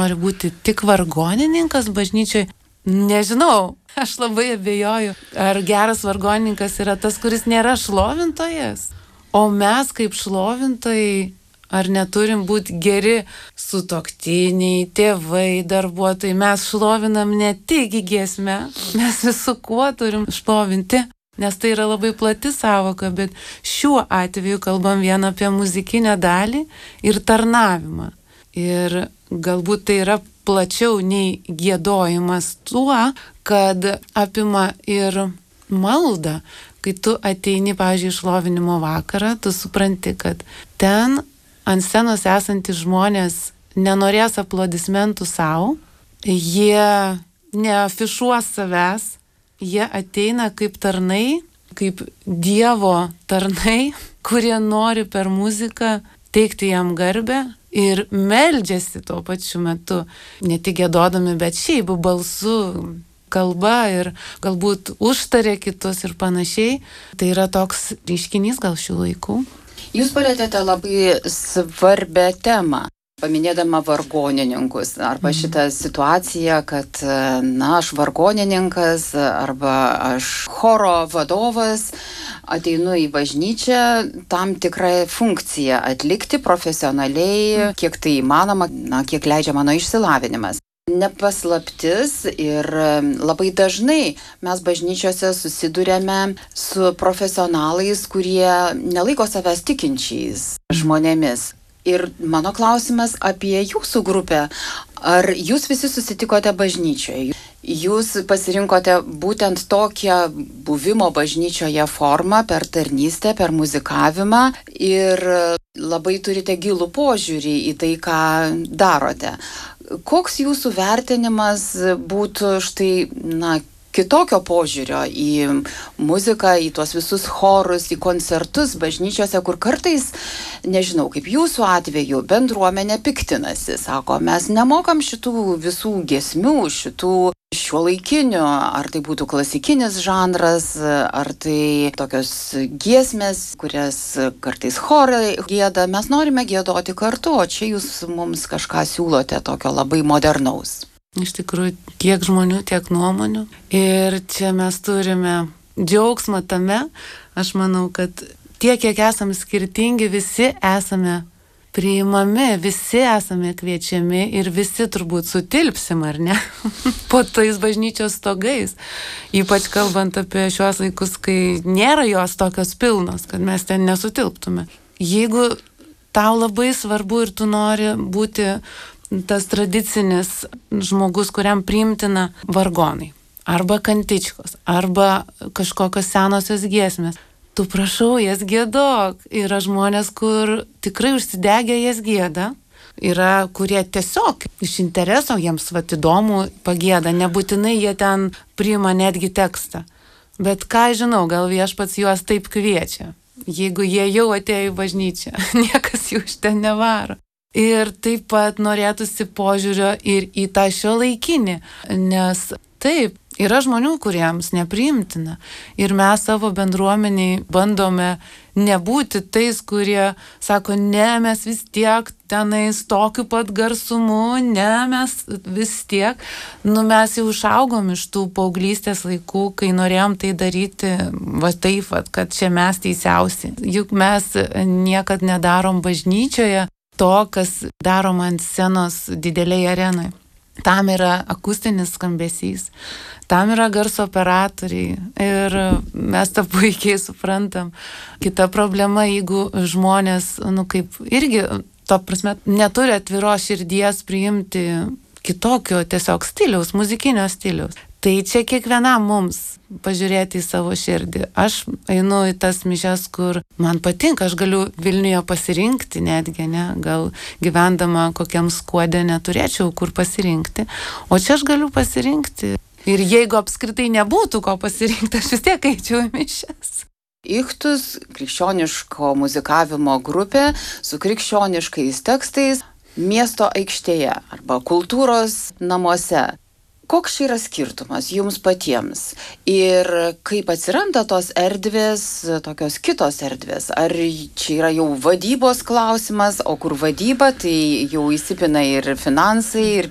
nori būti tik vargonininkas bažnyčiai, nežinau, aš labai abejoju, ar geras vargonininkas yra tas, kuris nėra šlovintojas. O mes kaip šlovintojai, ar neturim būti geri sutuoktiniai, tėvai, darbuotojai, mes šlovinam ne tik į giesmę, mes visu kuo turim šlovinti, nes tai yra labai plati sąvoka, bet šiuo atveju kalbam vien apie muzikinę dalį ir tarnavimą. Ir galbūt tai yra plačiau nei giedojimas tuo, kad apima ir maldą. Kai tu ateini, pavyzdžiui, šlovinimo vakarą, tu supranti, kad ten ant scenos esantys žmonės nenorės aplodismentų savo, jie neafišuos savęs, jie ateina kaip tarnai, kaip Dievo tarnai, kurie nori per muziką teikti jam garbę ir meldžiasi tuo pačiu metu, ne tik giedodami, bet šiaip balsu, kalba ir galbūt užtarė kitus ir panašiai. Tai yra toks reiškinys gal šių laikų. Jūs palėtėte labai svarbę temą, paminėdama vargonininkus, arba šitą situaciją, kad, aš vargonininkas, arba aš choro vadovas, ateinu į bažnyčią tam tikrą funkciją atlikti profesionaliai, kiek tai įmanoma, kiek leidžia mano išsilavinimas. Nepaslaptis ir labai dažnai mes bažnyčiose susiduriame su profesionalais, kurie nelaiko savęs tikinčiais žmonėmis. Ir mano klausimas apie jūsų grupę. Ar jūs visi susitikote bažnyčioje? Jūs pasirinkote būtent tokią buvimo bažnyčioje formą per tarnystę, per muzikavimą ir labai turite gilų požiūrį į tai, ką darote. Koks jūsų vertinimas būtų štai, kitokio požiūrio į muziką, į tuos visus chorus, į koncertus bažnyčiose, kur kartais, nežinau, kaip jūsų atveju, bendruomenė piktinasi, sako, mes nemokam šitų visų giesmių, šitų šiuolaikinių, ar tai būtų klasikinis žanras, ar tai tokios giesmės, kurias kartais chorai gieda, mes norime giedoti kartu, o čia jūs mums kažką siūlote tokio labai modernaus. Iš tikrųjų, tiek žmonių, tiek nuomonių. Ir čia mes turime džiaugsmą tame. Aš manau, kad tiek, kiek esame skirtingi, visi esame priimami, visi esame kviečiami ir visi turbūt sutilpsim, ar ne? Po tais bažnyčios stogais. Ypač kalbant apie šios laikus, kai nėra jos tokios pilnos, kad mes ten nesutilptume. Jeigu tau labai svarbu ir tu nori būti tas tradicinis žmogus, kuriam priimtina vargonai, arba kantičkos, arba kažkokios senosios giesmės. Tu prašau, jas giedok. Yra žmonės, kur tikrai užsidegę jas gieda. Yra, kurie tiesiog iš intereso jiems įdomu pagieda. Nebūtinai jie ten priima netgi tekstą. Bet ką žinau, gal viešpats juos taip kviečia. Jeigu jie jau atėjo į bažnyčią, niekas jų iš ten nevaro. Ir taip pat norėtųsi požiūrio ir į tą šiuolaikinį, nes taip, yra žmonių, kuriems nepriimtina. Ir mes savo bendruomeniai bandome nebūti tais, kurie sako, ne, mes vis tiek tenais tokiu pat garsumu, ne, mes vis tiek. Mes jau išaugom iš tų paauglystės laikų, kai norėjom tai daryti taip, kad čia mes teisiausi. Juk mes niekad nedarom bažnyčioje to, kas daroma ant scenos didelėje arenoje. Tam yra akustinis skambesys, tam yra garso operatoriai ir mes tą puikiai suprantam. Kita problema, jeigu žmonės, kaip irgi, to prasme, neturi atviros širdies priimti kitokio tiesiog stiliaus, muzikinio stiliaus. Tai čia kiekvienam mums pažiūrėti į savo širdį. Aš einu į tas mišias, kur man patinka, aš galiu Vilniuje pasirinkti netgi, ne? Gal gyvendama kokiam Skuode neturėčiau kur pasirinkti, o čia aš galiu pasirinkti. Ir jeigu apskritai nebūtų ko pasirinkti, aš vis tiek eičiau į mišias. Ichtus, krikščioniško muzikavimo grupė su krikščioniškais tekstais miesto aikštėje arba kultūros namuose. Koks čia yra skirtumas jums patiems? Ir kaip atsiranda tos erdvės, tokios kitos erdvės? Ar čia yra jau vadybos klausimas, o kur vadyba, tai jau įsipina ir finansai, ir